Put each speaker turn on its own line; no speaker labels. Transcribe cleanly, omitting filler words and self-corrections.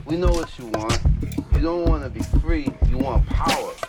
We know what you want. You don't want to be free. You want power.